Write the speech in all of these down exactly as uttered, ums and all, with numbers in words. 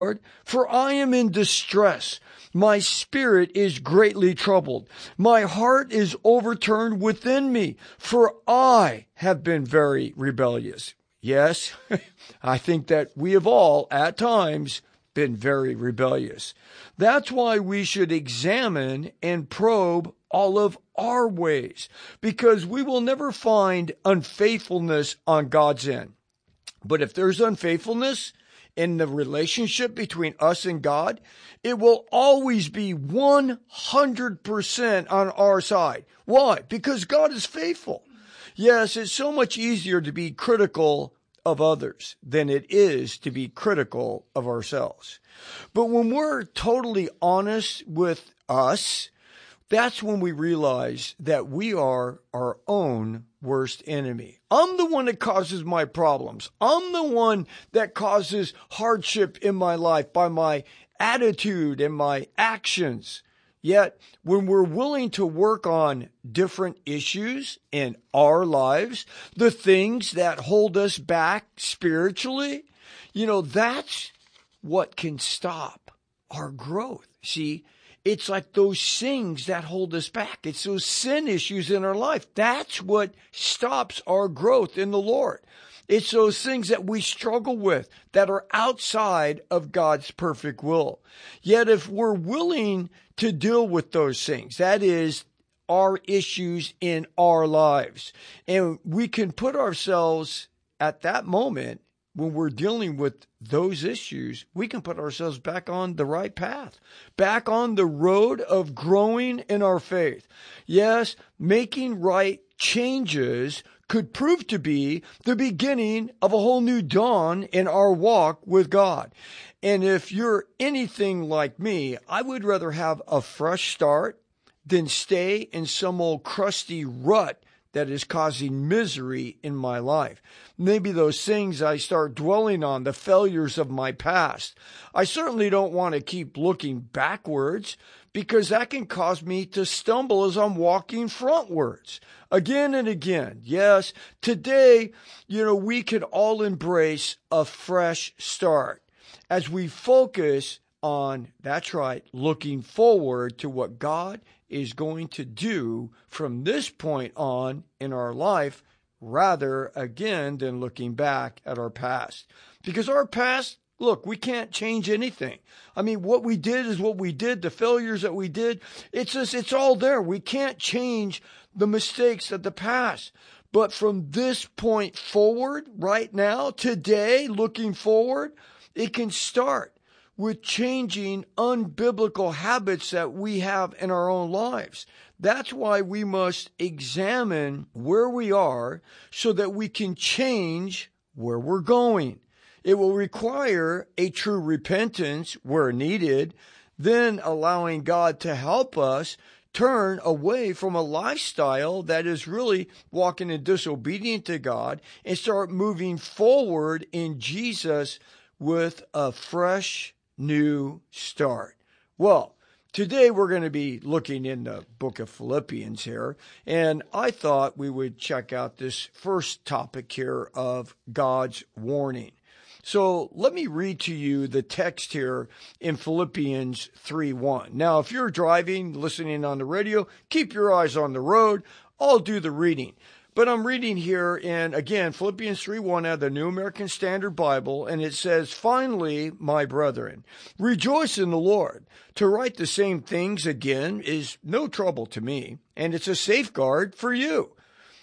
For I am in distress. My spirit is greatly troubled. My heart is overturned within me, for I have been very rebellious. Yes, I think that we have all, at times, been very rebellious. That's why we should examine and probe all of our ways, because we will never find unfaithfulness on God's end. But if there's unfaithfulness in the relationship between us and God, it will always be one hundred percent on our side. Why? Because God is faithful. Yes, it's so much easier to be critical of others than it is to be critical of ourselves. But when we're totally honest with us, that's when we realize that we are our own worst enemy. I'm the one that causes my problems. I'm the one that causes hardship in my life by my attitude and my actions. Yet, when we're willing to work on different issues in our lives, the things that hold us back spiritually, you know, that's what can stop our growth. See, it's like those things that hold us back. It's those sin issues in our life. That's what stops our growth in the Lord. It's those things that we struggle with that are outside of God's perfect will. Yet if we're willing to deal with those things, that is our issues in our lives, and we can put ourselves at that moment when we're dealing with those issues, we can put ourselves back on the right path, back on the road of growing in our faith. Yes, making right changes could prove to be the beginning of a whole new dawn in our walk with God. And if you're anything like me, I would rather have a fresh start than stay in some old crusty rut that is causing misery in my life. Maybe those things I start dwelling on, the failures of my past. I certainly don't want to keep looking backwards, because that can cause me to stumble as I'm walking frontwards again and again. Yes, today, you know, we could all embrace a fresh start as we focus on, that's right, looking forward to what God is going to do from this point on in our life, rather, again, than looking back at our past. Because our past, look, we can't change anything. I mean, what we did is what we did. The failures that we did, it's just, it's all there. We can't change the mistakes of the past. But from this point forward, right now, today, looking forward, it can start with changing unbiblical habits that we have in our own lives. That's why we must examine where we are so that we can change where we're going. It will require a true repentance where needed, then allowing God to help us turn away from a lifestyle that is really walking in disobedience to God and start moving forward in Jesus with a fresh new start. Well, today we're going to be looking in the book of Philippians here, and I thought we would check out this first topic here of God's warning. So let me read to you the text here in Philippians three one. Now, if you're driving, listening on the radio, keep your eyes on the road. I'll do the reading. But I'm reading here in, again, Philippians three one out of the New American Standard Bible, and it says, "Finally, my brethren, rejoice in the Lord." To write the same things again is no trouble to me, and it's a safeguard for you.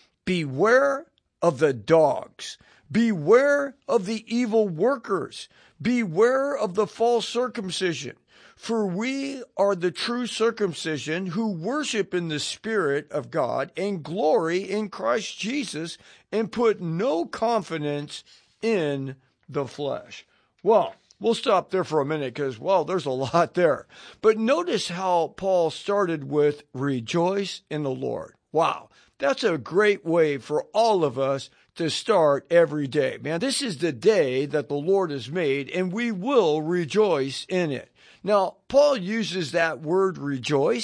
Beware of the dogs. Beware of the evil workers. Beware of the false circumcision. For we are the true circumcision who worship in the Spirit of God and glory in Christ Jesus and put no confidence in the flesh. Well, we'll stop there for a minute because, well, there's a lot there. But notice how Paul started with rejoice in the Lord. Wow, that's a great way for all of us to start every day. Man, this is the day that the Lord has made, and we will rejoice in it. Now, Paul uses that word rejoice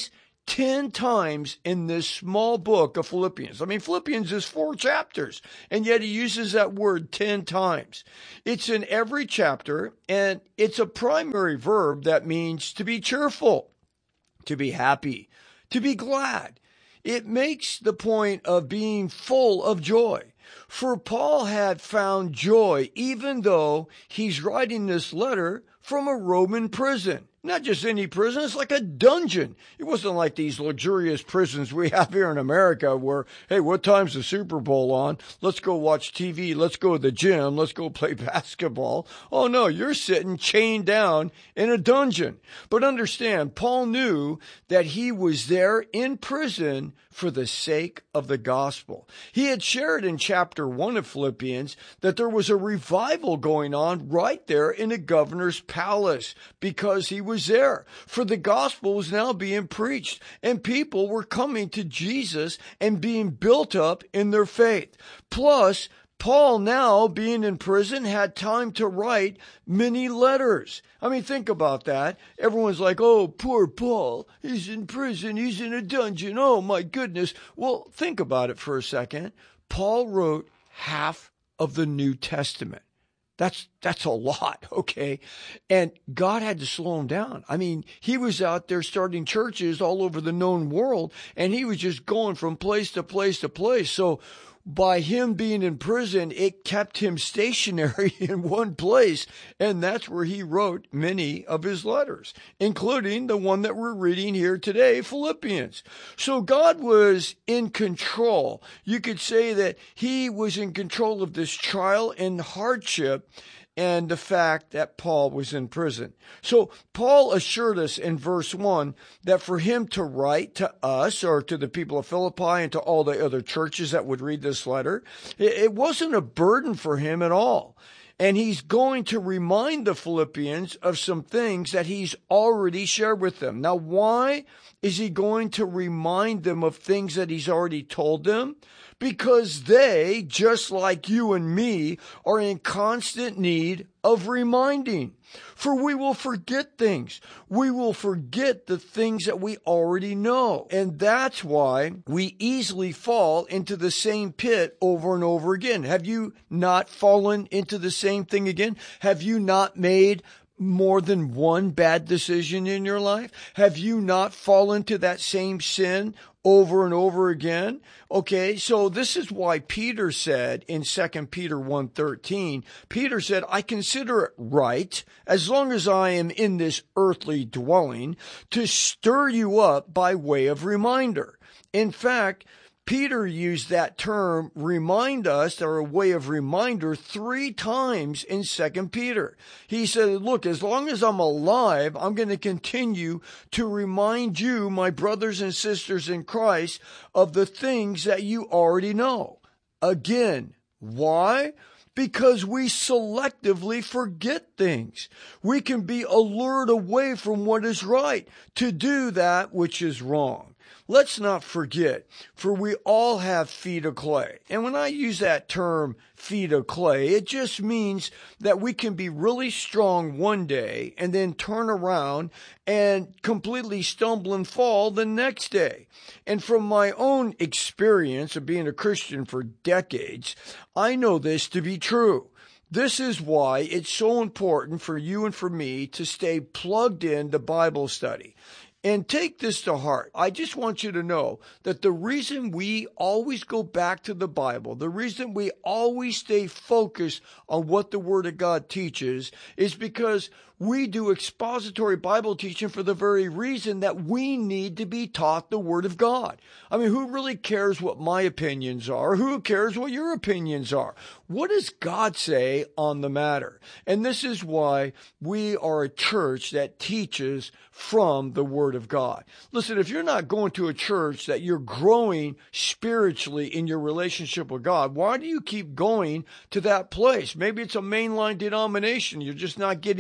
ten times in this small book of Philippians. I mean, Philippians is four chapters, and yet he uses that word ten times. It's in every chapter, and it's a primary verb that means to be cheerful, to be happy, to be glad. It makes the point of being full of joy. For Paul had found joy even though he's writing this letter from a Roman prison. Not just any prison, it's like a dungeon. It wasn't like these luxurious prisons we have here in America where, hey, what time's the Super Bowl on? Let's go watch T V. Let's go to the gym. Let's go play basketball. Oh no, you're sitting chained down in a dungeon. But understand, Paul knew that he was there in prison for the sake of the gospel. He had shared in chapter one of Philippians that there was a revival going on right there in the governor's palace because he was there. For the gospel was now being preached and people were coming to Jesus and being built up in their faith. Plus, Paul, now being in prison, had time to write many letters. I mean, think about that. Everyone's like, oh, poor Paul. He's in prison. He's in a dungeon. Oh, my goodness. Well, think about it for a second. Paul wrote half of the New Testament. That's that's a lot, okay? And God had to slow him down. I mean, he was out there starting churches all over the known world, and he was just going from place to place to place. So by him being in prison, it kept him stationary in one place, and that's where he wrote many of his letters, including the one that we're reading here today, Philippians. So God was in control. You could say that he was in control of this trial and hardship and the fact that Paul was in prison. So Paul assured us in verse one that for him to write to us or to the people of Philippi and to all the other churches that would read this letter, it wasn't a burden for him at all. And he's going to remind the Philippians of some things that he's already shared with them. Now, why is he going to remind them of things that he's already told them? Because they, just like you and me, are in constant need of reminding. For we will forget things. We will forget the things that we already know. And that's why we easily fall into the same pit over and over again. Have you not fallen into the same thing again? Have you not made more than one bad decision in your life? Have you not fallen to that same sin over and over again? Okay, so this is why Peter said in Second Peter one thirteen, Peter said, I consider it right, as long as I am in this earthly dwelling, to stir you up by way of reminder. In fact, Peter used that term, remind us, or a way of reminder, three times in Second Peter. He said, look, as long as I'm alive, I'm going to continue to remind you, my brothers and sisters in Christ, of the things that you already know. Again, why? Because we selectively forget things. We can be allured away from what is right to do that which is wrong. Let's not forget, for we all have feet of clay. And when I use that term, feet of clay, it just means that we can be really strong one day and then turn around and completely stumble and fall the next day. And from my own experience of being a Christian for decades, I know this to be true. This is why it's so important for you and for me to stay plugged in to Bible study. And take this to heart. I just want you to know that the reason we always go back to the Bible, the reason we always stay focused on what the Word of God teaches is because we do expository Bible teaching for the very reason that we need to be taught the Word of God. I mean, who really cares what my opinions are? Who cares what your opinions are? What does God say on the matter? And this is why we are a church that teaches from the Word of God. Listen, if you're not going to a church that you're growing spiritually in your relationship with God, why do you keep going to that place? Maybe it's a mainline denomination. You're just not getting much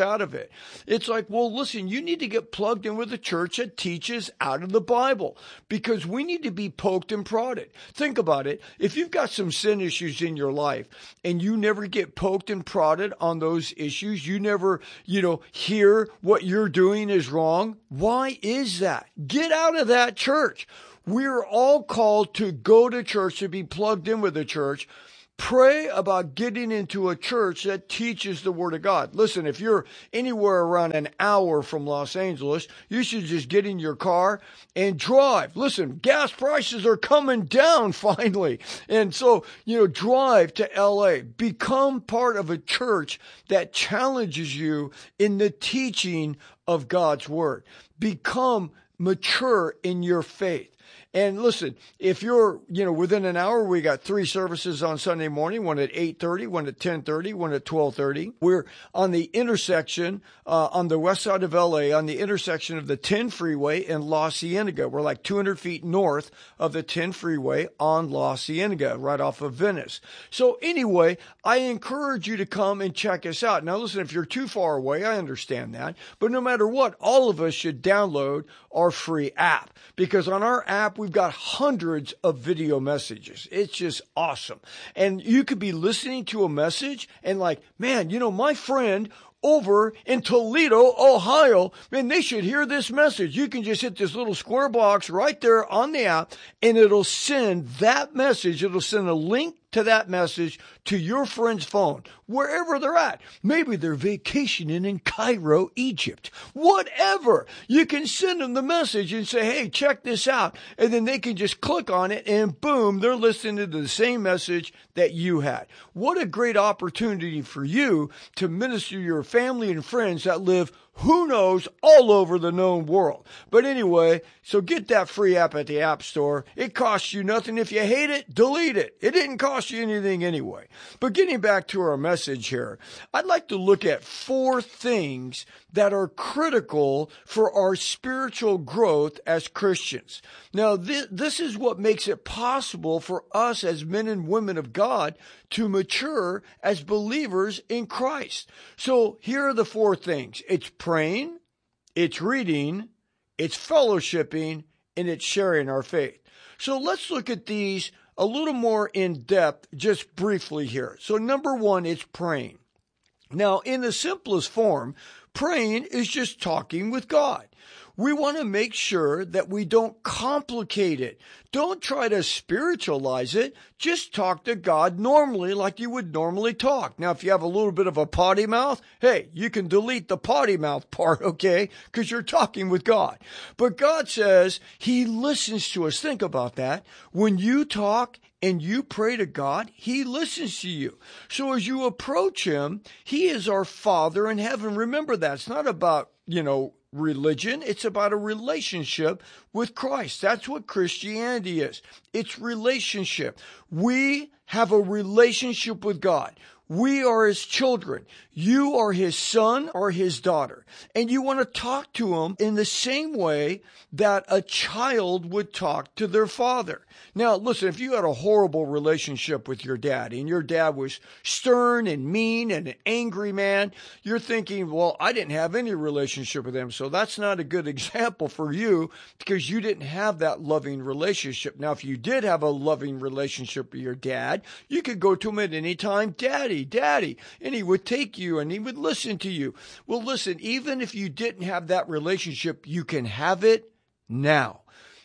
out of it. It's like, well, listen, you need to get plugged in with a church that teaches out of the Bible, because we need to be poked and prodded. Think about it. If you've got some sin issues in your life and you never get poked and prodded on those issues, you never, you know, hear what you're doing is wrong. Why is that? Get out of that church. We're all called to go to church, to be plugged in with the church. Pray about getting into a church that teaches the Word of God. Listen, if you're anywhere around an hour from Los Angeles, you should just get in your car and drive. Listen, gas prices are coming down finally. And so, you know, drive to L A. Become part of a church that challenges you in the teaching of God's Word. Become mature in your faith. And listen, if you're, you know, within an hour, we got three services on Sunday morning, one at eight thirty, one at ten thirty, one at twelve thirty. We're on the intersection, uh, on the west side of L A, on the intersection of the ten freeway and La Cienega. We're like two hundred feet north of the ten freeway on La Cienega, right off of Venice. So anyway, I encourage you to come and check us out. Now listen, if you're too far away, I understand that. But no matter what, all of us should download our free app, because on our app, we've got hundreds of video messages. It's just awesome. And you could be listening to a message and like, man, you know, my friend over in Toledo, Ohio, man, they should hear this message. You can just hit this little square box right there on the app, and it'll send that message. It'll send a link to that message to your friend's phone, wherever they're at. Maybe they're vacationing in Cairo, Egypt. Whatever. You can send them the message and say, hey, check this out. And then they can just click on it, and boom, they're listening to the same message that you had. What a great opportunity for you to minister to your family and friends that live, who knows, all over the known world. But anyway, so get that free app at the App Store. It costs you nothing. If you hate it, delete it. It didn't cost you anything anyway. But getting back to our message here, I'd like to look at four things that are critical for our spiritual growth as Christians. Now, this, this is what makes it possible for us as men and women of God to mature as believers in Christ. So here are the four things. It's praying, it's reading, it's fellowshipping, and it's sharing our faith. So let's look at these a little more in depth, just briefly here. So number one, it's praying. Now, in the simplest form, praying is just talking with God. We want to make sure that we don't complicate it. Don't try to spiritualize it. Just talk to God normally like you would normally talk. Now, if you have a little bit of a potty mouth, hey, you can delete the potty mouth part, okay? Because you're talking with God. But God says He listens to us. Think about that. When you talk and you pray to God, He listens to you. So as you approach Him, He is our Father in heaven. Remember that. It's not about, you know, religion. It's about a relationship with Christ. That's what Christianity is. It's relationship. We have a relationship with God. We are His children. You are His son or His daughter. And you want to talk to Him in the same way that a child would talk to their father. Now, listen, if you had a horrible relationship with your dad and your dad was stern and mean and an angry man, you're thinking, well, I didn't have any relationship with him. So that's not a good example for you because you didn't have that loving relationship. Now, if you did have a loving relationship with your dad, you could go to him at any time, Daddy, Daddy, and he would take you and he would listen to you. Well, listen, even if you didn't have that relationship, you can have it now.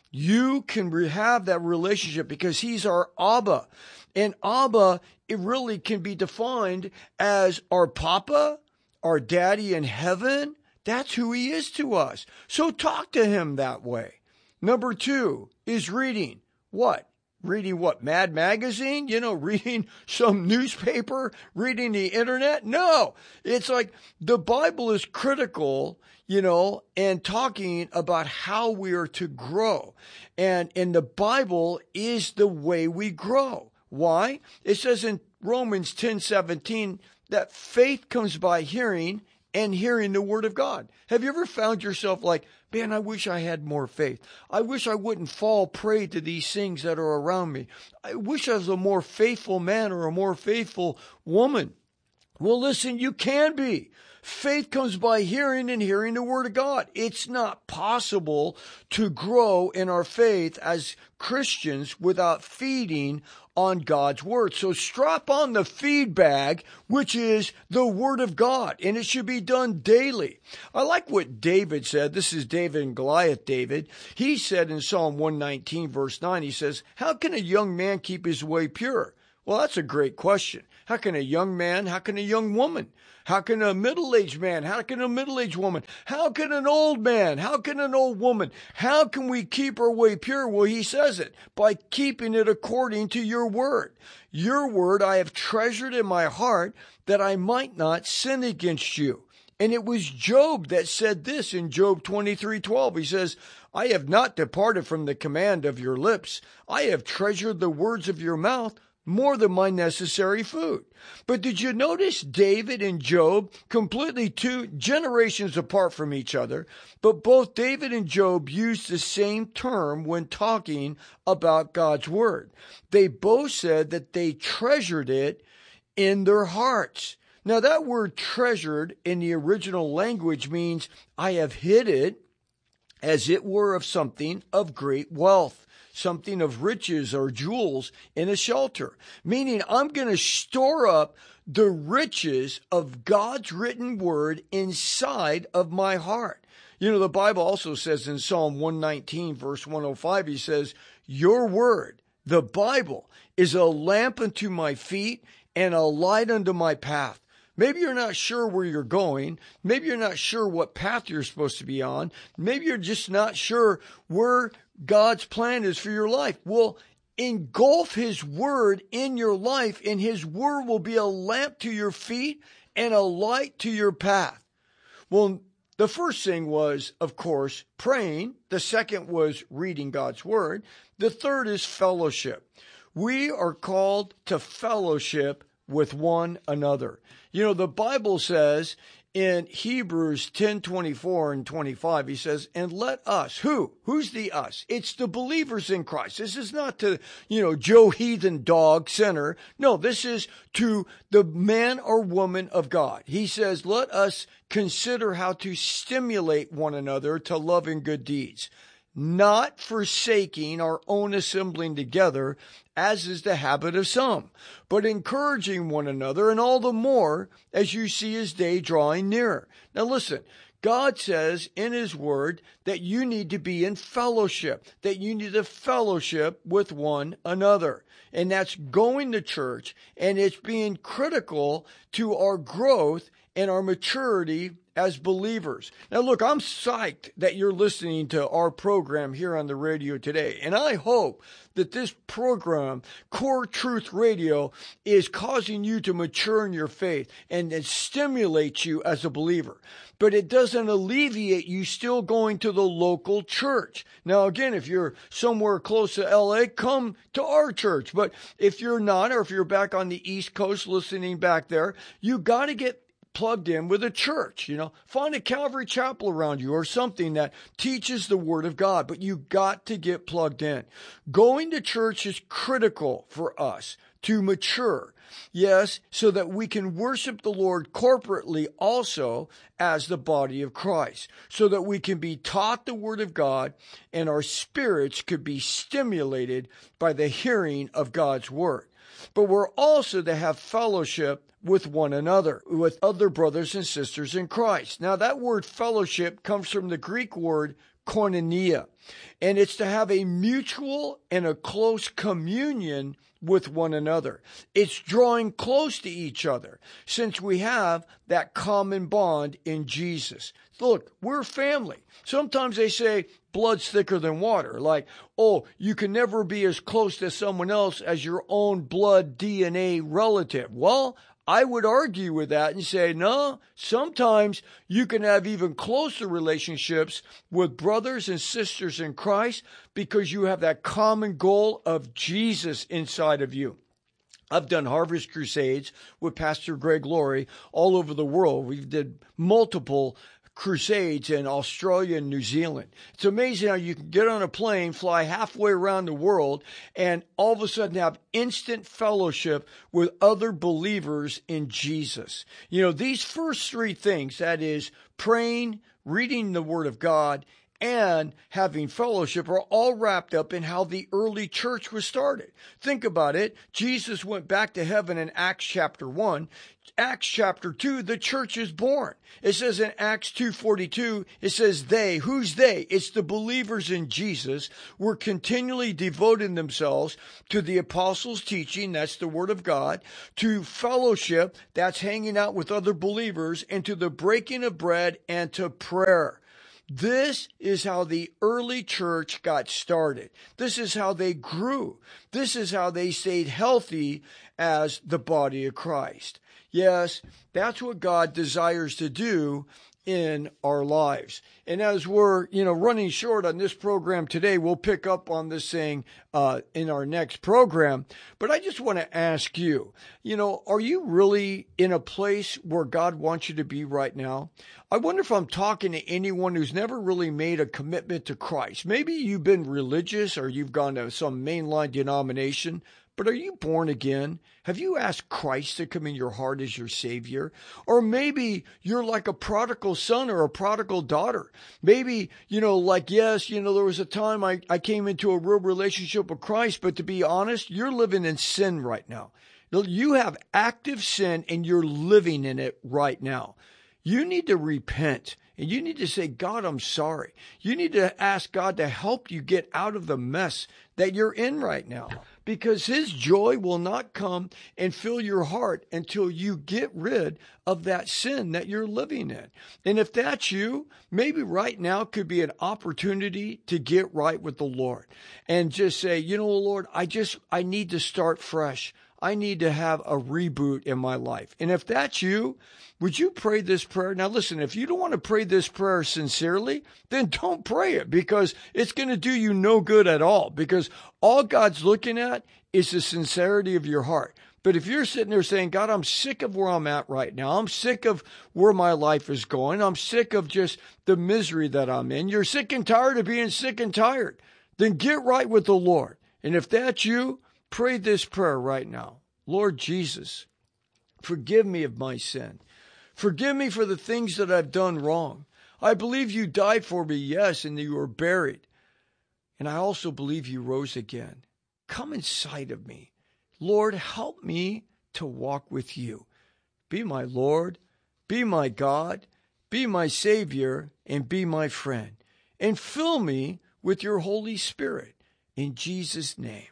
You can have that relationship because He's our Abba. And Abba, it really can be defined as our Papa, our Daddy in heaven. That's who He is to us. So talk to Him that way. Number two is reading. What? Reading what? Mad Magazine? You know, reading some newspaper? Reading the internet? No. It's like the Bible is critical, you know, and talking about how we are to grow. And, and the Bible is the way we grow. Why? It says in Romans ten seventeen that faith comes by hearing and hearing the Word of God. Have you ever found yourself like, man, I wish I had more faith. I wish I wouldn't fall prey to these things that are around me. I wish I was a more faithful man or a more faithful woman. Well, listen, you can be. Faith comes by hearing and hearing the Word of God. It's not possible to grow in our faith as Christians without feeding on God's Word. So strap on the feed bag, which is the Word of God, and it should be done daily. I like what David said. This is David and Goliath David. He said in Psalm one nineteen, verse nine, he says, how can a young man keep his way pure? Well, that's a great question. How can a young man, how can a young woman, how can a middle-aged man, how can a middle-aged woman, how can an old man, how can an old woman, how can we keep our way pure? Well, he says it, by keeping it according to your word. Your word I have treasured in my heart that I might not sin against you. And it was Job that said this in Job twenty-three twelve. He says, I have not departed from the command of your lips. I have treasured the words of your mouth more than my necessary food. But did you notice David and Job, completely two generations apart from each other, but both David and Job used the same term when talking about God's word. They both said that they treasured it in their hearts. Now that word treasured in the original language means I have hid it as it were of something of great wealth, something of riches or jewels in a shelter, meaning I'm going to store up the riches of God's written word inside of my heart. You know, the Bible also says in Psalm one nineteen, verse one oh five, he says, your word, the Bible, is a lamp unto my feet and a light unto my path. Maybe you're not sure where you're going. Maybe you're not sure what path you're supposed to be on. Maybe you're just not sure where God's plan is for your life. Well, engulf his word in your life, and his word will be a lamp to your feet and a light to your path. Well, the first thing was, of course, praying. The second was reading God's word. The third is fellowship. We are called to fellowship with one another. You know, the Bible says in Hebrews ten twenty-four and twenty-five, he says, and let us, who? Who's the us? It's the believers in Christ. This is not to, you know, Joe Heathen dog sinner. No, this is to the man or woman of God. He says, let us consider how to stimulate one another to love and good deeds, not forsaking our own assembling together, as is the habit of some, but encouraging one another, and all the more as you see his day drawing nearer. Now listen, God says in his word that you need to be in fellowship, that you need to fellowship with one another. And that's going to church, and it's being critical to our growth and our maturity as believers. Now look, I'm psyched that you're listening to our program here on the radio today. And I hope that this program, Core Truth Radio, is causing you to mature in your faith and it stimulates you as a believer. But it doesn't alleviate you still going to the local church. Now again, if you're somewhere close to L A, come to our church. But if you're not, or if you're back on the East Coast listening back there, you got to get plugged in with a church. You know, find a Calvary Chapel around you or something that teaches the Word of God, but you got to get plugged in. Going to church is critical for us to mature. Yes, so that we can worship the Lord corporately also as the body of Christ, so that we can be taught the Word of God and our spirits could be stimulated by the hearing of God's Word. But we're also to have fellowship with one another, with other brothers and sisters in Christ. Now, that word fellowship comes from the Greek word koinonia, and it's to have a mutual and a close communion with one another. It's drawing close to each other since we have that common bond in Jesus. Look, we're family. Sometimes they say blood's thicker than water. Like, oh, you can never be as close to someone else as your own blood D N A relative. Well, I would argue with that and say, no, sometimes you can have even closer relationships with brothers and sisters in Christ because you have that common goal of Jesus inside of you. I've done Harvest Crusades with Pastor Greg Laurie all over the world. We've did multiple crusades in Australia and New Zealand. It's amazing how you can get on a plane, fly halfway around the world, and all of a sudden have instant fellowship with other believers in Jesus. You know, these first three things, that is praying, reading the Word of God, and having fellowship, are all wrapped up in how the early church was started. Think about it. Jesus went back to heaven in Acts chapter one. Acts chapter two, the church is born. It says in Acts two forty-two, it says they. Who's they? It's the believers in Jesus were continually devoting themselves to the apostles' teaching, that's the Word of God, to fellowship, that's hanging out with other believers, and to the breaking of bread and to prayer. This is how the early church got started. This is how they grew. This is how they stayed healthy as the body of Christ. Yes, that's what God desires to do in our lives. And as we're, you know, running short on this program today, we'll pick up on this thing uh, in our next program. But I just want to ask you, you know, are you really in a place where God wants you to be right now? I wonder if I'm talking to anyone who's never really made a commitment to Christ. Maybe you've been religious or you've gone to some mainline denomination, but are you born again? Have you asked Christ to come in your heart as your Savior? Or maybe you're like a prodigal son or a prodigal daughter. Maybe, you know, like, yes, you know, there was a time I, I came into a real relationship with Christ, but to be honest, you're living in sin right now. You have active sin and you're living in it right now. You need to repent. And you need to say, God, I'm sorry. You need to ask God to help you get out of the mess that you're in right now. Because His joy will not come and fill your heart until you get rid of that sin that you're living in. And if that's you, maybe right now could be an opportunity to get right with the Lord. And just say, you know, Lord, I just, I need to start fresh. I need to have a reboot in my life. And if that's you, would you pray this prayer? Now listen, if you don't want to pray this prayer sincerely, then don't pray it, because it's going to do you no good at all, because all God's looking at is the sincerity of your heart. But if you're sitting there saying, God, I'm sick of where I'm at right now. I'm sick of where my life is going. I'm sick of just the misery that I'm in. You're sick and tired of being sick and tired. Then get right with the Lord. And if that's you, pray this prayer right now. Lord Jesus, forgive me of my sin. Forgive me for the things that I've done wrong. I believe you died for me, yes, and you were buried. And I also believe you rose again. Come inside of me. Lord, help me to walk with you. Be my Lord, be my God, be my Savior, and be my friend. And fill me with your Holy Spirit. In Jesus' name,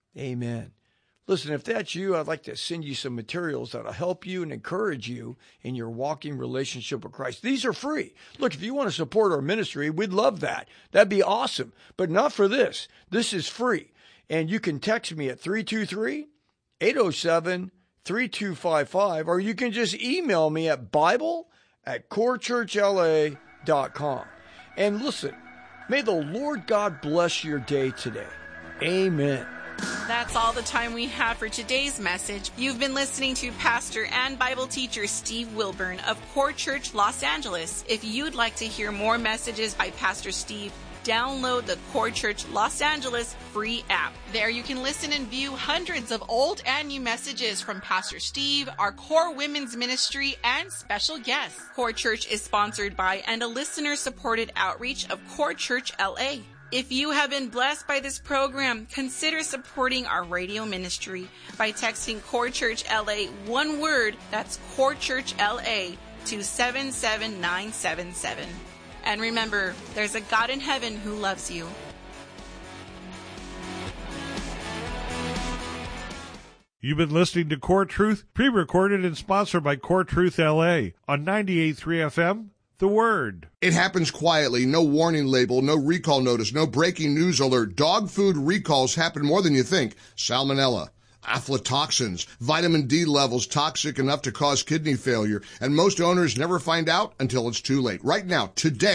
amen. Listen, if that's you, I'd like to send you some materials that'll help you and encourage you in your walking relationship with Christ. These are free. Look, if you want to support our ministry, we'd love that. That'd be awesome. But not for this. This is free. And you can text me at three two three, eight oh seven, three two five five, or you can just email me at Bible at core church L A dot com. And listen, may the Lord God bless your day today. Amen. That's all the time we have for today's message. You've been listening to Pastor and Bible teacher Steve Wilburn of Core Church Los Angeles. If you'd like to hear more messages by Pastor Steve, download the Core Church Los Angeles free app. There you can listen and view hundreds of old and new messages from Pastor Steve, our Core Women's Ministry, and special guests. Core Church is sponsored by and a listener-supported outreach of Core Church L A. If you have been blessed by this program, consider supporting our radio ministry by texting Core Church L A, one word, that's Core Church L A, to seven seven nine seven seven. And remember, there's a God in heaven who loves you. You've been listening to Core Truth, pre-recorded and sponsored by Core Truth L A on ninety-eight point three F M. The Word. It happens quietly, no warning label, no recall notice, no breaking news alert. Dog food recalls happen more than you think. Salmonella, aflatoxins, vitamin D levels toxic enough to cause kidney failure, and most owners never find out until it's too late. Right now, today,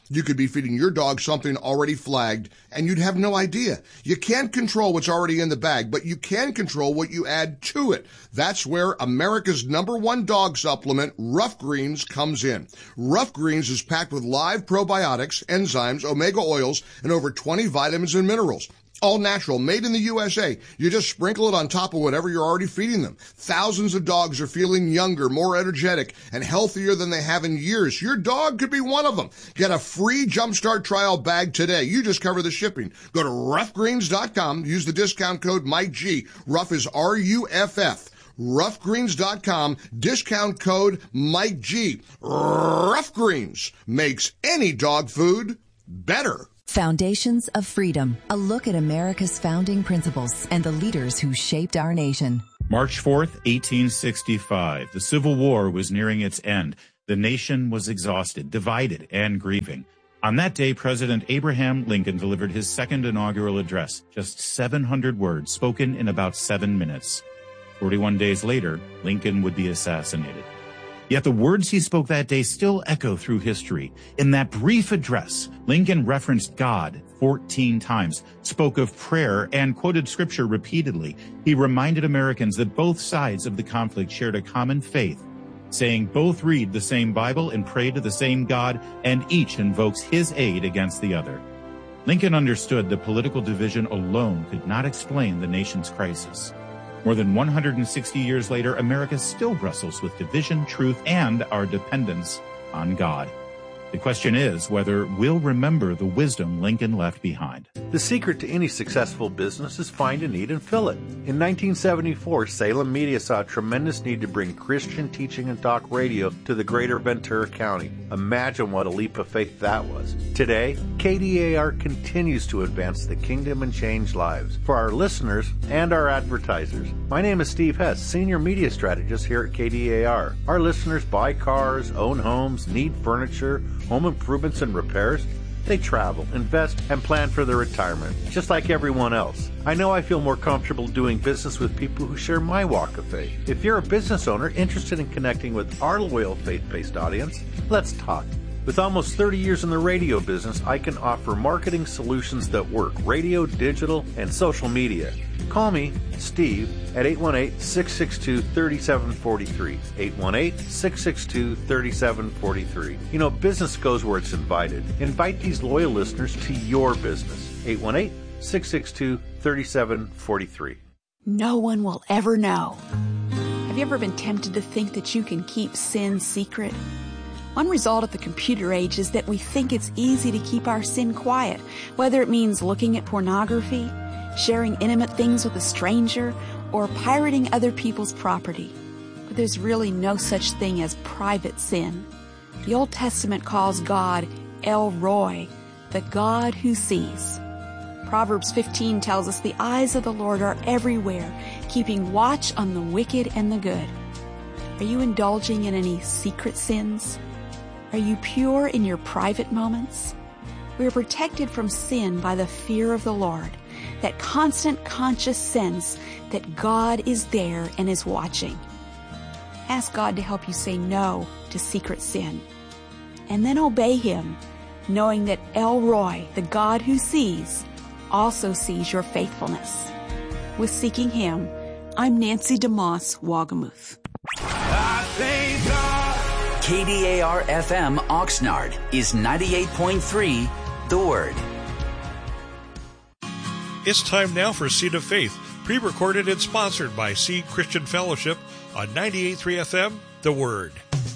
You could be feeding your dog something already flagged, and you'd have no idea. You can't control what's already in the bag, but you can control what you add to it. That's where America's number one dog supplement, Rough Greens, comes in. Rough Greens is packed with live probiotics, enzymes, omega oils, and over twenty vitamins and minerals. All natural, made in the U S A. You just sprinkle it on top of whatever you're already feeding them. Thousands of dogs are feeling younger, more energetic, and healthier than they have in years. Your dog could be one of them. Get a free Jumpstart trial bag today. You just cover the shipping. Go to rough greens dot com. Use the discount code Mike G. Rough is R U F F. rough greens dot com. Discount code Mike G. Rough Greens makes any dog food better. Foundations of Freedom, a look at America's founding principles and the leaders who shaped our nation. March fourth, eighteen sixty-five. The Civil War was nearing its end. The nation was exhausted, divided, and grieving. On that day, President Abraham Lincoln delivered his second inaugural address, just seven hundred words spoken in about seven minutes. forty-one days later, Lincoln would be assassinated. Yet the words he spoke that day still echo through history. In that brief address, Lincoln referenced God fourteen times, spoke of prayer, and quoted scripture repeatedly. He reminded Americans that both sides of the conflict shared a common faith, saying both read the same Bible and pray to the same God, and each invokes his aid against the other. Lincoln understood that political division alone could not explain the nation's crisis. More than one hundred sixty years later, America still wrestles with division, truth, and our dependence on God. The question is whether we'll remember the wisdom Lincoln left behind. The secret to any successful business is find a need and fill it. In nineteen seventy-four, Salem Media saw a tremendous need to bring Christian teaching and talk radio to the greater Ventura County. Imagine what a leap of faith that was. Today, K D A R continues to advance the kingdom and change lives for our listeners and our advertisers. My name is Steve Hess, Senior Media Strategist here at K D A R. Our listeners buy cars, own homes, need furniture, home improvements and repairs. They travel, invest, and plan for their retirement, just like everyone else. I know I feel more comfortable doing business with people who share my walk of faith. If you're a business owner interested in connecting with our loyal faith-based audience, let's talk. With almost thirty years in the radio business, I can offer marketing solutions that work: radio, digital, and social media. Call me, Steve, at eight one eight, six six two, three seven four three. eight one eight, six six two, three seven four three. You know, business goes where it's invited. Invite these loyal listeners to your business. eight one eight, six six two, three seven four three. No one will ever know. Have you ever been tempted to think that you can keep sin secret? One result of the computer age is that we think it's easy to keep our sin quiet, whether it means looking at pornography, sharing intimate things with a stranger, or pirating other people's property. But there's really no such thing as private sin. The Old Testament calls God El Roi, the God who sees. Proverbs fifteen tells us the eyes of the Lord are everywhere, keeping watch on the wicked and the good. Are you indulging in any secret sins? Are you pure in your private moments? We are protected from sin by the fear of the Lord, that constant conscious sense that God is there and is watching. Ask God to help you say no to secret sin. And then obey Him, knowing that El Roi, the God who sees, also sees your faithfulness. With Seeking Him, I'm Nancy DeMoss Wagamuth. I thank God. K D A R F M Oxnard is ninety-eight point three, The Word. It's time now for Seed of Faith, pre-recorded and sponsored by Seed Christian Fellowship on ninety-eight point three F M, The Word.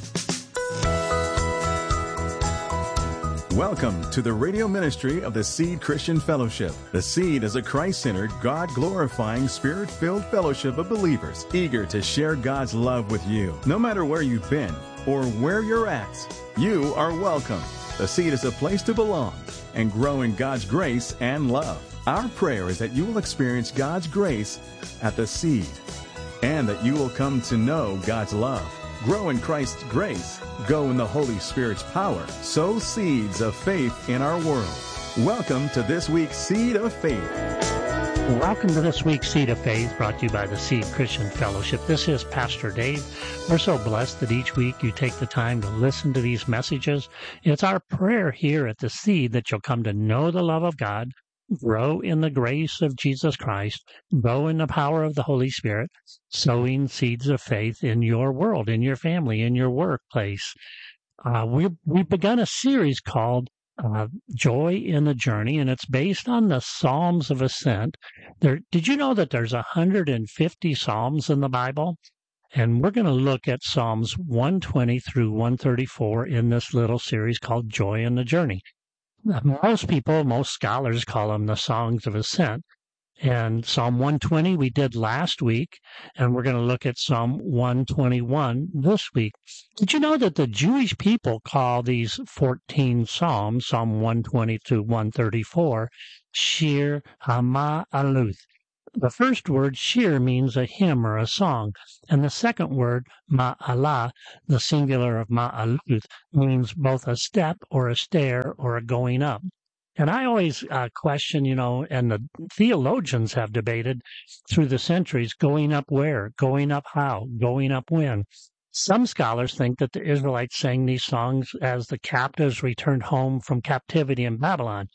Welcome to the radio ministry of the Seed Christian Fellowship. The Seed is a Christ-centered, God-glorifying, Spirit-filled fellowship of believers eager to share God's love with you. No matter where you've been or where you're at, you are welcome. The Seed is a place to belong and grow in God's grace and love. Our prayer is that you will experience God's grace at the Seed and that you will come to know God's love. Grow in Christ's grace. Go in the Holy Spirit's power. Sow seeds of faith in our world. Welcome to this week's Seed of Faith. Welcome to this week's Seed of Faith, brought to you by the Seed Christian Fellowship. This is Pastor Dave. We're so blessed that each week you take the time to listen to these messages. It's our prayer here at the Seed that you'll come to know the love of God, grow in the grace of Jesus Christ, grow in the power of the Holy Spirit, sowing seeds of faith in your world, in your family, in your workplace. Uh, we, we've begun a series called Uh, Joy in the Journey, and it's based on the Psalms of Ascent. There, did you know that there's one hundred fifty Psalms in the Bible? And we're going to look at Psalms one twenty through one thirty-four in this little series called Joy in the Journey. Most people, most scholars call them the Songs of Ascent. And Psalm one twenty we did last week, and we're going to look at Psalm one twenty-one this week. Did you know that the Jewish people call these fourteen Psalms, Psalm one twenty to one thirty-four, Shir HaMa'aluth? The first word, shir, means a hymn or a song, and the second word, ma'alah, the singular of ma'aluth, means both a step or a stair or a going up. And I always uh, question, you know, and the theologians have debated through the centuries, going up where, going up how, going up when. Some scholars think that the Israelites sang these songs as the captives returned home from captivity in Babylon.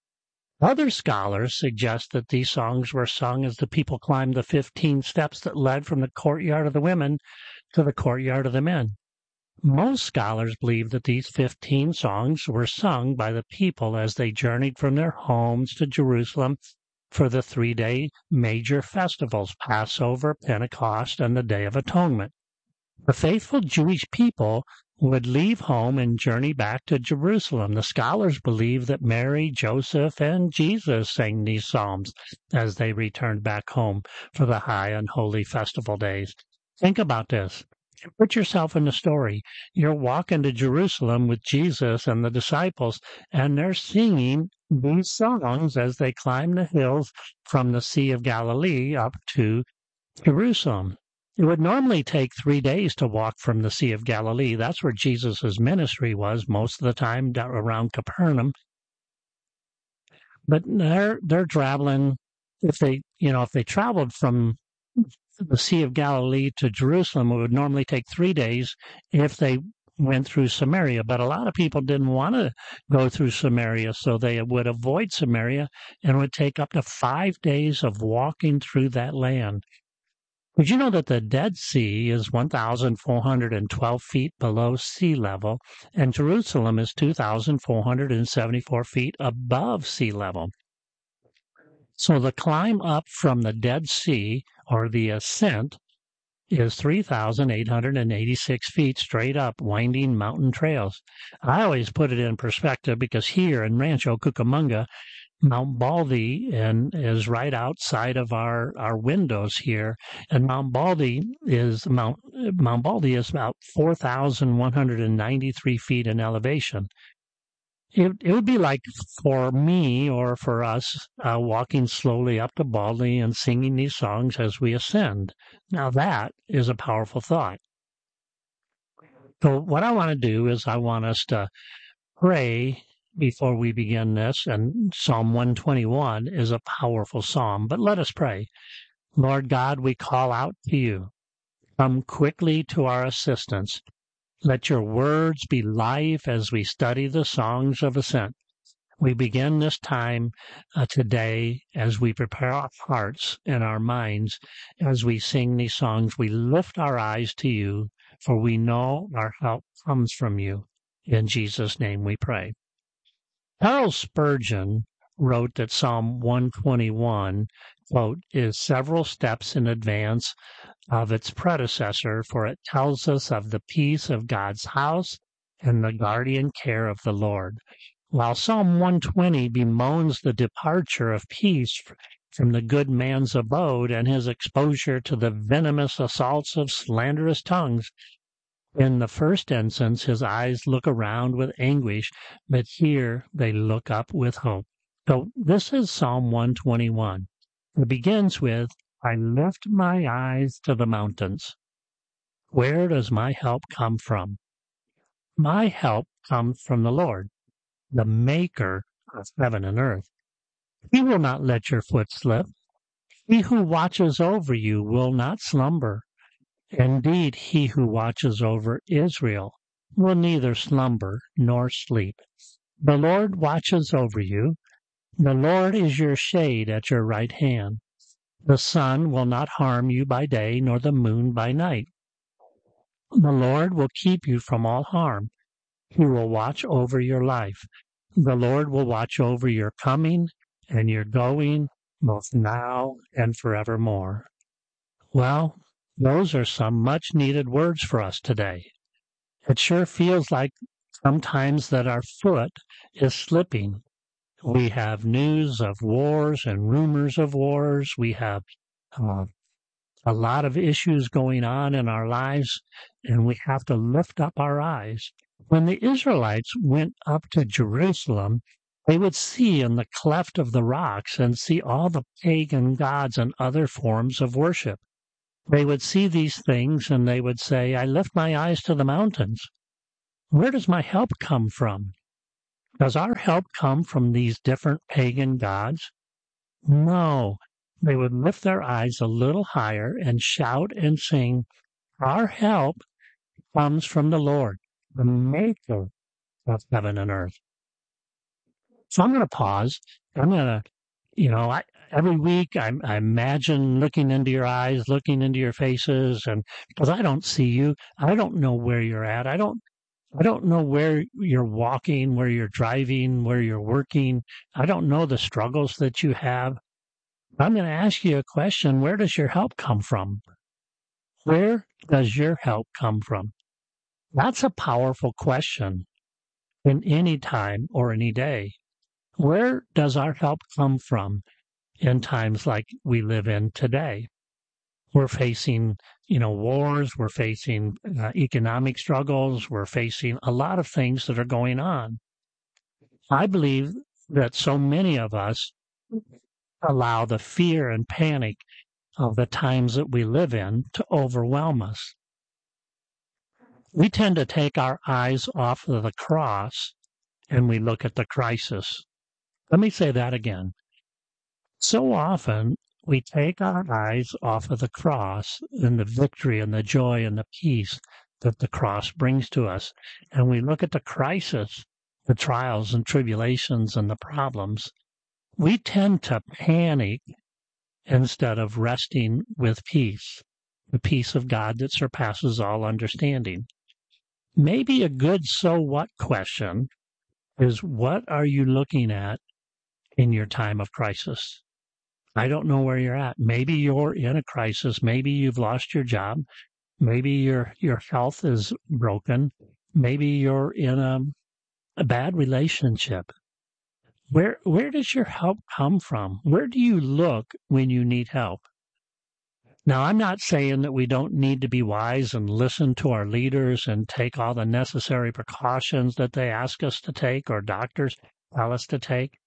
Other scholars suggest that these songs were sung as the people climbed the fifteen steps that led from the courtyard of the women to the courtyard of the men. Most scholars believe that these fifteen songs were sung by the people as they journeyed from their homes to Jerusalem for the three-day major festivals, Passover, Pentecost, and the Day of Atonement. The faithful Jewish people would leave home and journey back to Jerusalem. The scholars believe that Mary, Joseph, and Jesus sang these psalms as they returned back home for the high and holy festival days. Think about this. Put yourself in the story. You're walking to Jerusalem with Jesus and the disciples, and they're singing these songs as they climb the hills from the Sea of Galilee up to Jerusalem. It would normally take three days to walk from the Sea of Galilee. That's where Jesus' ministry was most of the time, around Capernaum. But they're they're traveling. If they you know if they traveled from the Sea of Galilee to Jerusalem, it would normally take three days if they went through Samaria. But a lot of people didn't want to go through Samaria, so they would avoid Samaria, and it would take up to five days of walking through that land. Did you know that the Dead Sea is one thousand four hundred twelve feet below sea level, and Jerusalem is two thousand four hundred seventy-four feet above sea level? So the climb up from the Dead Sea, or the ascent, is three thousand eight hundred eighty-six feet straight up, winding mountain trails. I always put it in perspective because here in Rancho Cucamonga, Mount Baldy and is right outside of our, our windows here, and Mount Baldy is Mount Mount Baldy is about four thousand one hundred ninety-three feet in elevation. It, it would be like for me or for us uh, walking slowly up to Baldy and singing these songs as we ascend. Now that is a powerful thought. So what I want to do is I want us to pray before we begin this, and Psalm one twenty-one is a powerful psalm, but let us pray. Lord God, we call out to you. Come quickly to our assistance. Let your words be life as we study the songs of ascent. We begin this time uh, today as we prepare our hearts and our minds as we sing these songs. We lift our eyes to you, for we know our help comes from you. In Jesus' name we pray. Charles Spurgeon wrote that Psalm one twenty-one, quote, is several steps in advance of its predecessor, for it tells us of the peace of God's house and the guardian care of the Lord. While Psalm one twenty bemoans the departure of peace from the good man's abode and his exposure to the venomous assaults of slanderous tongues, in the first instance, his eyes look around with anguish, but here they look up with hope. So this is Psalm one twenty-one. It begins with, I lift my eyes to the mountains. Where does my help come from? My help comes from the Lord, the maker of heaven and earth. He will not let your foot slip. He who watches over you will not slumber. Indeed, he who watches over Israel will neither slumber nor sleep. The Lord watches over you. The Lord is your shade at your right hand. The sun will not harm you by day, nor the moon by night. The Lord will keep you from all harm. He will watch over your life. The Lord will watch over your coming and your going, both now and forevermore. Well, those are some much-needed words for us today. It sure feels like sometimes that our foot is slipping. We have news of wars and rumors of wars. We have uh, a lot of issues going on in our lives, and we have to lift up our eyes. When the Israelites went up to Jerusalem, they would see in the cleft of the rocks and see all the pagan gods and other forms of worship. They would see these things and they would say, I lift my eyes to the mountains. Where does my help come from? Does our help come from these different pagan gods? No. They would lift their eyes a little higher and shout and sing, our help comes from the Lord, the maker of heaven and earth. So I'm going to pause. I'm going to, you know, I, every week I, I imagine looking into your eyes, looking into your faces, and because I don't see you, I don't know where you're at. I don't, I don't know where you're walking, where you're driving, where you're working. I don't know the struggles that you have. I'm going to ask you a question. Where does your help come from? Where does your help come from? That's a powerful question in any time or any day. Where does our help come from in times like we live in today? We're facing, you know, wars. We're facing uh, economic struggles. We're facing a lot of things that are going on. I believe that so many of us allow the fear and panic of the times that we live in to overwhelm us. We tend to take our eyes off of the cross and we look at the crisis. Let me say that again. So often we take our eyes off of the cross and the victory and the joy and the peace that the cross brings to us, and we look at the crisis, the trials and tribulations and the problems. We tend to panic instead of resting with peace, the peace of God that surpasses all understanding. Maybe a good so what question is, what are you looking at in your time of crisis? I don't know where you're at. Maybe you're in a crisis. Maybe you've lost your job. Maybe your your health is broken. Maybe you're in a, a bad relationship. Where where does your help come from? Where do you look when you need help? Now, I'm not saying that we don't need to be wise and listen to our leaders and take all the necessary precautions that they ask us to take or doctors tell us to take.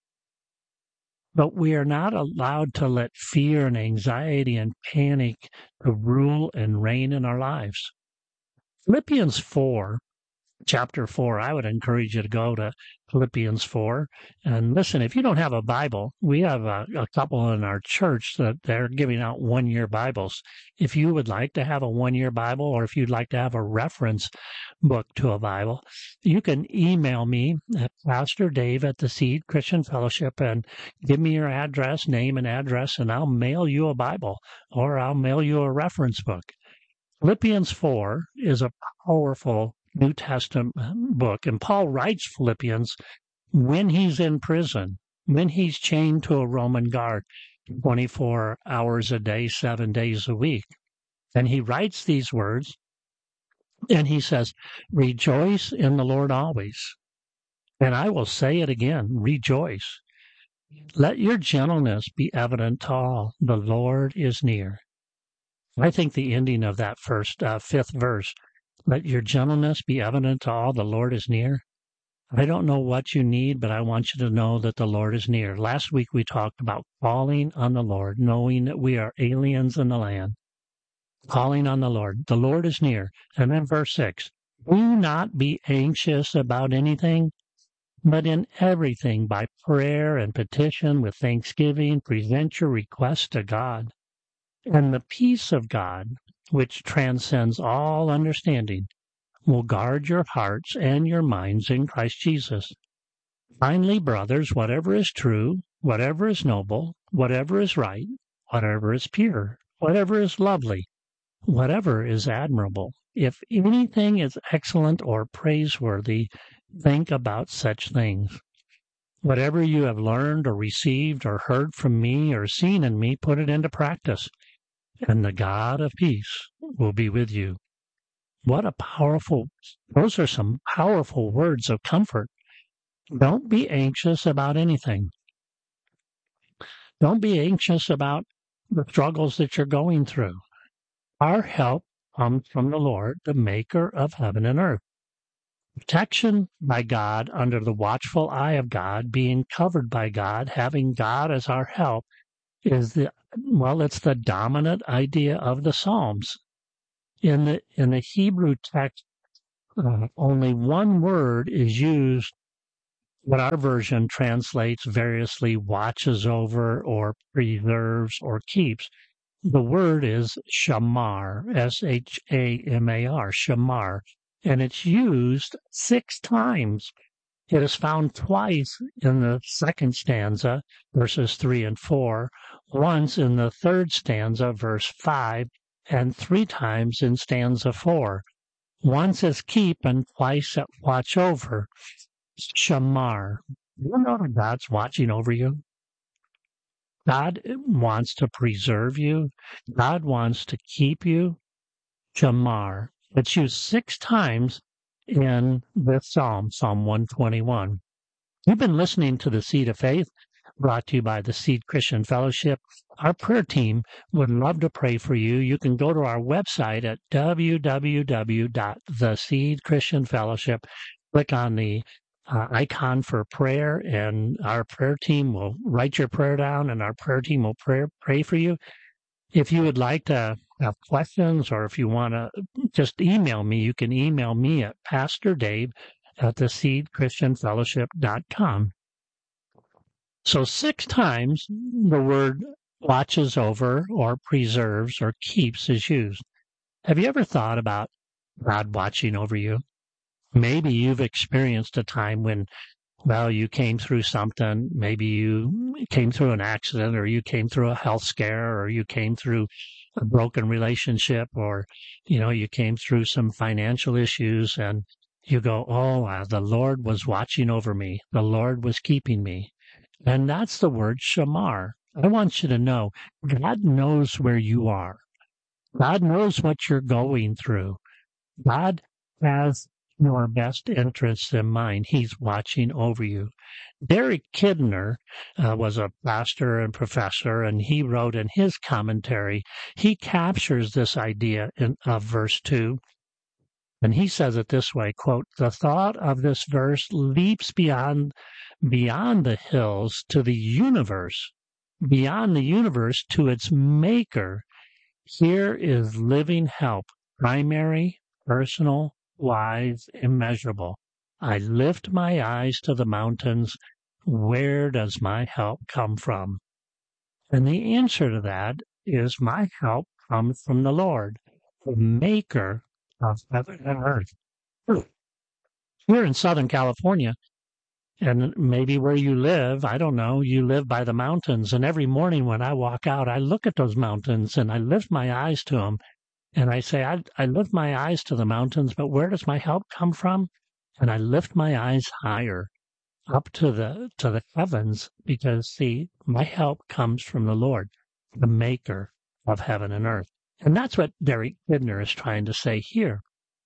But we are not allowed to let fear and anxiety and panic to rule and reign in our lives. Philippians four, chapter four, I would encourage you to go to Philippians four. And listen, if you don't have a Bible, we have a, a couple in our church that they're giving out one-year Bibles. If you would like to have a one-year Bible, or if you'd like to have a reference book to a Bible, you can email me at Pastor Dave at the Seed Christian Fellowship and give me your address, name and address, and I'll mail you a Bible, or I'll mail you a reference book. Philippians four is a powerful New Testament book, and Paul writes Philippians when he's in prison, when he's chained to a Roman guard twenty-four hours a day, seven days a week. And he writes these words, and he says, rejoice in the Lord always. And I will say it again, rejoice. Let your gentleness be evident to all. The Lord is near. I think the ending of that first, uh, fifth verse, let your gentleness be evident to all. The Lord is near. I don't know what you need, but I want you to know that the Lord is near. Last week we talked about calling on the Lord, knowing that we are aliens in the land. Calling on the Lord. The Lord is near. And then verse six, do not be anxious about anything, But in everything, by prayer and petition with thanksgiving, present your requests to God. And the peace of God, which transcends all understanding, will guard your hearts and your minds in Christ Jesus. Finally, brothers, whatever is true, whatever is noble, whatever is right, whatever is pure, whatever is lovely, whatever is admirable, if anything is excellent or praiseworthy, think about such things. Whatever you have learned or received or heard from me or seen in me, put it into practice, and the God of peace will be with you. What a powerful, those are some powerful words of comfort. Don't be anxious about anything. Don't be anxious about the struggles that you're going through. Our help comes from the Lord, the maker of heaven and earth. Protection by God, under the watchful eye of God, being covered by God, having God as our help, is the, well, it's the dominant idea of the Psalms. In the, in the Hebrew text, uh, only one word is used. What our version translates variously, watches over or preserves or keeps. The word is shamar, S H A M A R, shamar, and it's used six times. It is found twice in the second stanza, verses three and four, once in the third stanza, verse five, and three times in stanza four. Once as keep and twice at watch over. Shamar. You know that God's watching over you. God wants to preserve you. God wants to keep you. Shamar. It's used six times in this psalm, Psalm one twenty-one. You've been listening to The Seed of Faith, brought to you by the Seed Christian Fellowship. Our prayer team would love to pray for you. You can go to our website at w w w dot the seed christian fellowship. Click on the Uh, icon for prayer, and our prayer team will write your prayer down, and our prayer team will pray, pray for you. If you would like to have questions, or if you want to just email me, you can email me at pastor dave at the seed christian fellowship dot com. So six times the word watches over or preserves or keeps is used. Have you ever thought about God watching over you? Maybe you've experienced a time when, well, you came through something. Maybe you came through an accident, or you came through a health scare, or you came through a broken relationship, or, you know, you came through some financial issues, and you go, oh, uh, the Lord was watching over me. The Lord was keeping me. And that's the word shamar. I want you to know, God knows where you are. God knows what you're going through. God has your best interests in mind. He's watching over you. Derek Kidner uh, was a pastor and professor, and he wrote in his commentary, he captures this idea in, of verse two, and he says it this way, quote, the thought of this verse leaps beyond, beyond the hills to the universe, beyond the universe to its maker. Here is living help, primary, personal, wise, immeasurable. I lift my eyes to the mountains. Where does my help come from? And the answer to that is my help comes from the Lord, the maker of heaven and earth. Here in Southern California, and maybe where you live, I don't know, you live by the mountains. And every morning when I walk out, I look at those mountains and I lift my eyes to them. And I say, I, I lift my eyes to the mountains, but where does my help come from? And I lift my eyes higher, up to the to the heavens, because, see, my help comes from the Lord, the maker of heaven and earth. And that's what Derek Kidner is trying to say here.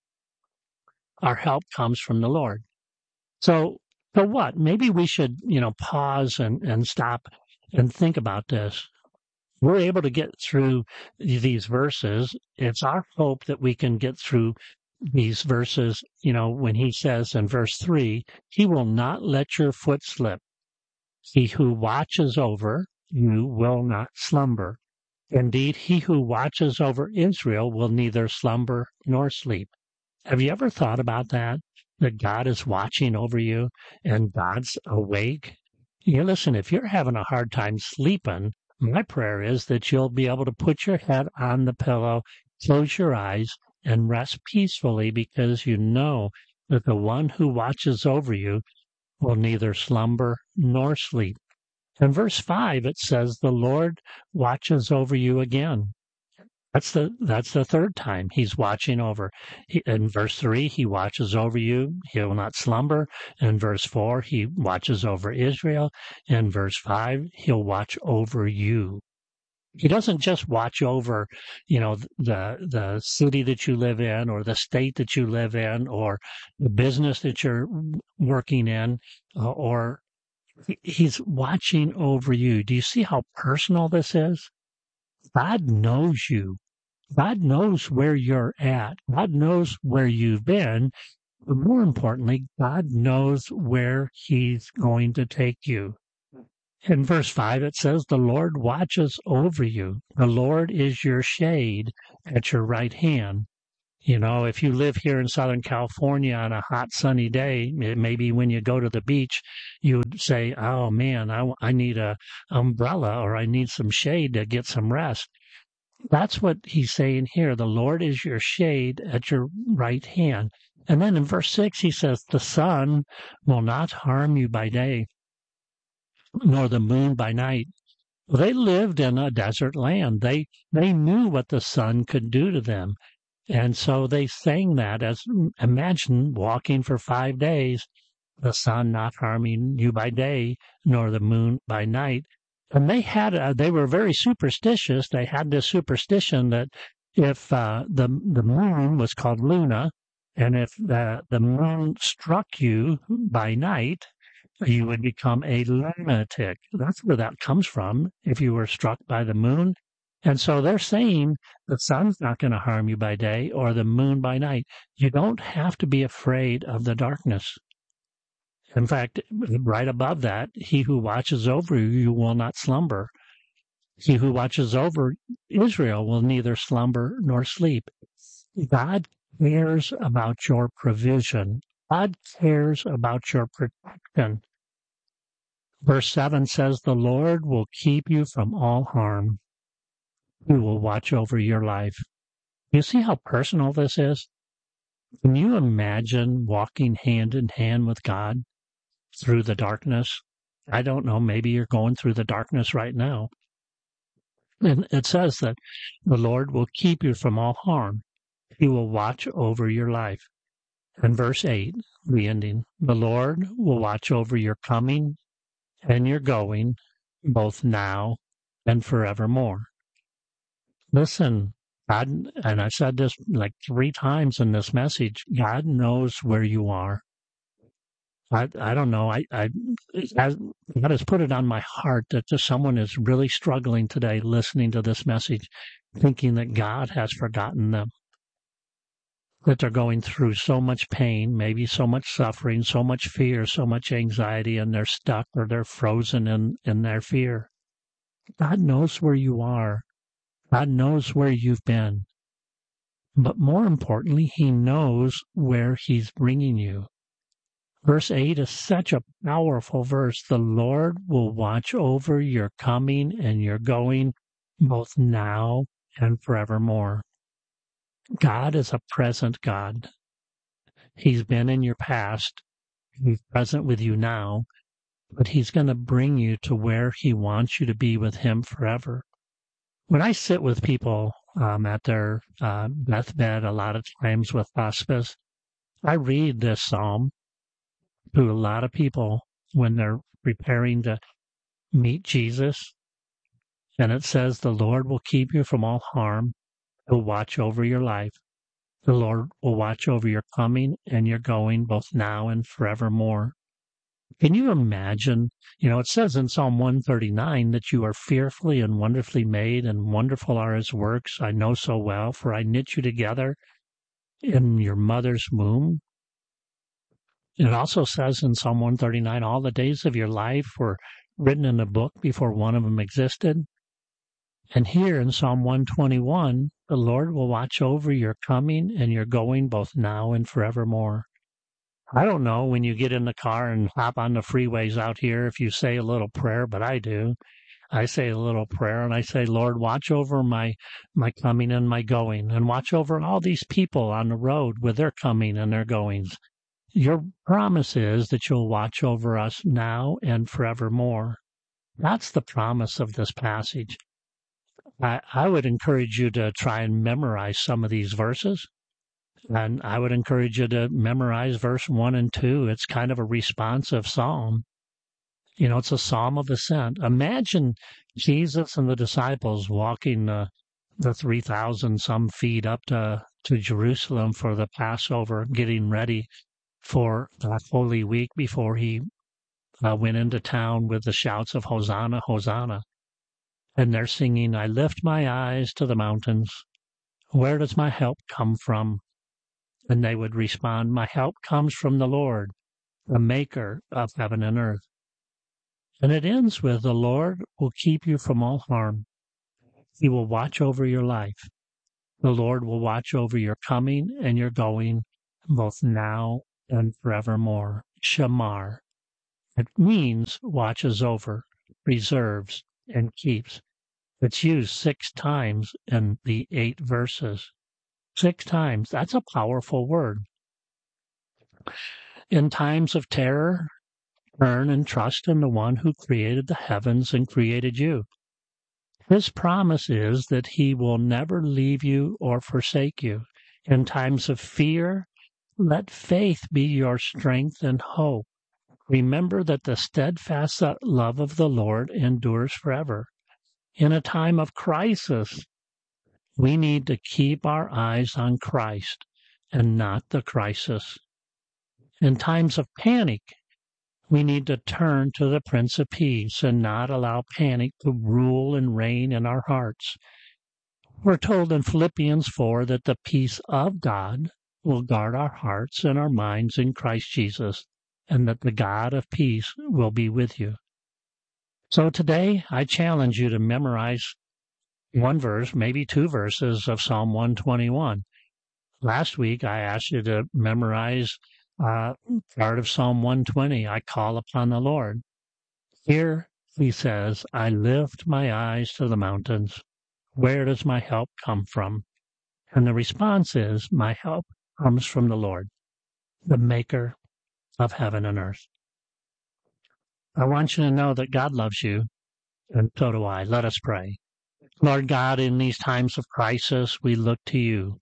Our help comes from the Lord. So, so what? Maybe we should, you know, pause and, and stop and think about this. We're able to get through these verses. It's our hope that we can get through these verses, you know, when he says in verse three, he will not let your foot slip. He who watches over you will not slumber. Indeed, he who watches over Israel will neither slumber nor sleep. Have you ever thought about that? that God is watching over you and God's awake? You listen, if you're having a hard time sleeping, my prayer is that you'll be able to put your head on the pillow, close your eyes, and rest peacefully because you know that the one who watches over you will neither slumber nor sleep. In verse five, it says, the Lord watches over you again. That's the that's the third time he's watching over. He, in verse three, he watches over you. He will not slumber. In verse four, he watches over Israel. In verse five, he'll watch over you. He doesn't just watch over, you know, the the city that you live in or the state that you live in or the business that you're working in, uh, or he's watching over you. Do you see how personal this is? God knows you. God knows where you're at. God knows where you've been. But more importantly, God knows where he's going to take you. In verse five, it says, the Lord watches over you. The Lord is your shade at your right hand. You know, if you live here in Southern California on a hot, sunny day, maybe when you go to the beach, you would say, oh, man, I, I need a umbrella or I need some shade to get some rest. That's what he's saying here. The Lord is your shade at your right hand. And then in verse six, he says, the sun will not harm you by day, nor the moon by night. They lived in a desert land. They they knew what the sun could do to them. And so they sang that as, imagine walking for five days, the sun not harming you by day, nor the moon by night. And they had, uh, they were very superstitious. They had this superstition that if uh, the the moon was called Luna, and if the, the moon struck you by night, you would become a lunatic. That's where that comes from, if you were struck by the moon. And so they're saying the sun's not going to harm you by day or the moon by night. You don't have to be afraid of the darkness. In fact, right above that, he who watches over you, you will not slumber. He who watches over Israel will neither slumber nor sleep. God cares about your provision. God cares about your protection. Verse seven says, the Lord will keep you from all harm. He will watch over your life. You see how personal this is? Can you imagine walking hand in hand with God through the darkness? I don't know, maybe you're going through the darkness right now. And it says that the Lord will keep you from all harm. He will watch over your life. And verse eight, the ending, the Lord will watch over your coming and your going, both now and forevermore. Listen, God, and I said this like three times in this message, God knows where you are. I I don't know. I, I as, God has put it on my heart that just someone is really struggling today listening to this message, thinking that God has forgotten them, that they're going through so much pain, maybe so much suffering, so much fear, so much anxiety, and they're stuck or they're frozen in, in their fear. God knows where you are. God knows where you've been. But more importantly, he knows where he's bringing you. Verse eight is such a powerful verse. The Lord will watch over your coming and your going, both now and forevermore. God is a present God. He's been in your past. He's present with you now. But he's going to bring you to where he wants you to be with him forever. When I sit with people um, at their uh, deathbed, a lot of times with hospice, I read this psalm to a lot of people when they're preparing to meet Jesus. And it says, the Lord will keep you from all harm. He'll watch over your life. The Lord will watch over your coming and your going, both now and forevermore. Can you imagine? You know, it says in Psalm one thirty-nine that you are fearfully and wonderfully made, and wonderful are his works. I know so well, for I knit you together in your mother's womb. It also says in Psalm one thirty-nine, all the days of your life were written in a book before one of them existed. And here in Psalm one twenty-one, the Lord will watch over your coming and your going, both now and forevermore. I don't know when you get in the car and hop on the freeways out here if you say a little prayer, but I do. I say a little prayer and I say, Lord, watch over my, my coming and my going, and watch over all these people on the road with their coming and their goings. Your promise is that you'll watch over us now and forevermore. That's the promise of this passage. I, I would encourage you to try and memorize some of these verses. And I would encourage you to memorize verse one and two. It's kind of a responsive psalm. You know, it's a psalm of ascent. Imagine Jesus and the disciples walking the, the three thousand some feet up to, to Jerusalem for the Passover, getting ready for that Holy Week before he uh, went into town with the shouts of Hosanna, Hosanna. And they're singing, I lift my eyes to the mountains. Where does my help come from? And they would respond, my help comes from the Lord, the maker of heaven and earth. And it ends with, the Lord will keep you from all harm. He will watch over your life. The Lord will watch over your coming and your going, both now and forevermore. Shamar. It means watches over, preserves, and keeps. It's used six times in the eight verses. Six times. That's a powerful word. In times of terror, turn and trust in the one who created the heavens and created you. His promise is that he will never leave you or forsake you. In times of fear, let faith be your strength and hope. Remember that the steadfast love of the Lord endures forever. In a time of crisis, we need to keep our eyes on Christ and not the crisis. In times of panic, we need to turn to the Prince of Peace and not allow panic to rule and reign in our hearts. We're told in Philippians four that the peace of God will guard our hearts and our minds in Christ Jesus, and that the God of peace will be with you. So today, I challenge you to memorize one verse, maybe two verses of Psalm one twenty-one. Last week, I asked you to memorize uh, part of Psalm one twenty, I call upon the Lord. Here, he says, I lift my eyes to the mountains. Where does my help come from? And the response is, my help comes from the Lord, the maker of heaven and earth. I want you to know that God loves you, and so do I. Let us pray. Lord God, in these times of crisis, we look to you.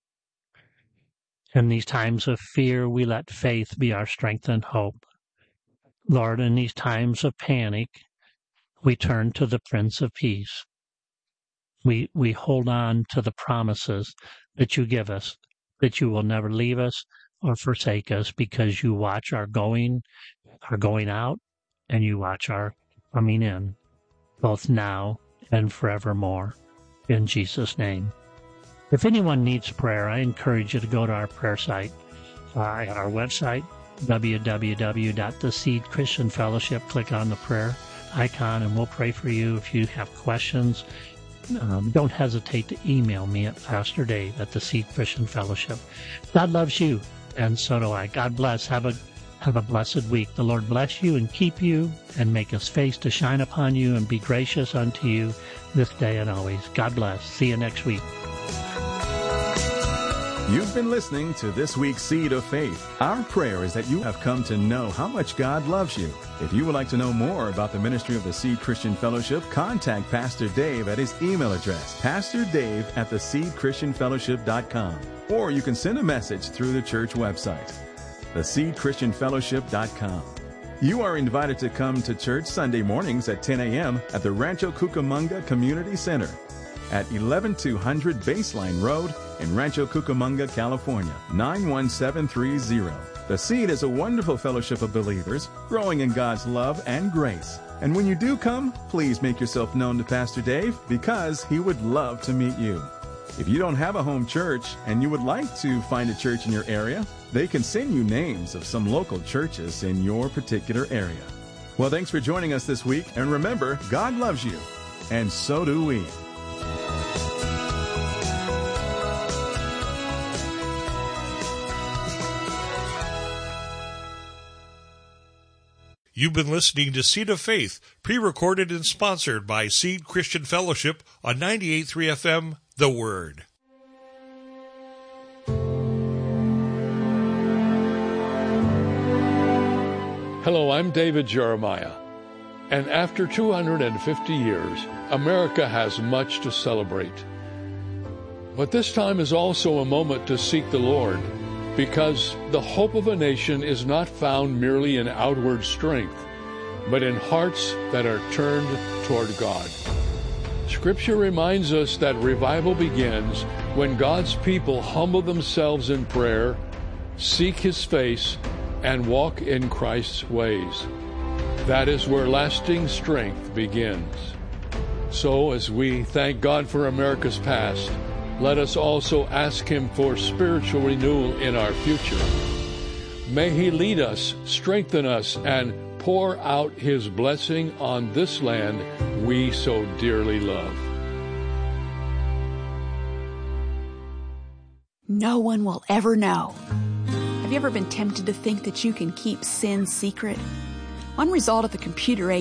In these times of fear, we let faith be our strength and hope. Lord, in these times of panic, we turn to the Prince of Peace. We, we hold on to the promises that you give us, that you will never leave us or forsake us, because you watch our going, our going out, and you watch our coming in, both now and forevermore. In Jesus' name. If anyone needs prayer, I encourage you to go to our prayer site, uh, at our website, w w w dot the seed christian fellowship. Click on the prayer icon, and we'll pray for you. If you have questions, um, don't hesitate to email me at Pastor Dave at the Seed Christian Fellowship. God loves you, and so do I. God bless. Have a have a blessed week. The Lord bless you and keep you, and make his face to shine upon you, and be gracious unto you this day and always. God bless. See you next week. You've been listening to this week's Seed of Faith. Our prayer is that you have come to know how much God loves you. If you would like to know more about the ministry of the Seed Christian Fellowship, contact Pastor Dave at his email address, pastor dave at the seed christian fellowship dot com. Or you can send a message through the church website, the seed christian fellowship dot com. You are invited to come to church Sunday mornings at ten a.m. at the Rancho Cucamonga Community Center at eleven two hundred Baseline Road in Rancho Cucamonga, California, nine one seven three zero. The Seed is a wonderful fellowship of believers growing in God's love and grace. And when you do come, please make yourself known to Pastor Dave, because he would love to meet you. If you don't have a home church and you would like to find a church in your area, they can send you names of some local churches in your particular area. Well, thanks for joining us this week, and remember, God loves you, and so do we. You've been listening to Seed of Faith, pre-recorded and sponsored by Seed Christian Fellowship on ninety-eight point three F M, The Word. Hello, I'm David Jeremiah. And after two hundred fifty years, America has much to celebrate. But this time is also a moment to seek the Lord, because the hope of a nation is not found merely in outward strength, but in hearts that are turned toward God. Scripture reminds us that revival begins when God's people humble themselves in prayer, seek His face, and walk in Christ's ways. That is where lasting strength begins. So, as we thank God for America's past, let us also ask Him for spiritual renewal in our future. May He lead us, strengthen us, and pour out His blessing on this land we so dearly love. No one will ever know. Have you ever been tempted to think that you can keep sin secret? One result of the computer age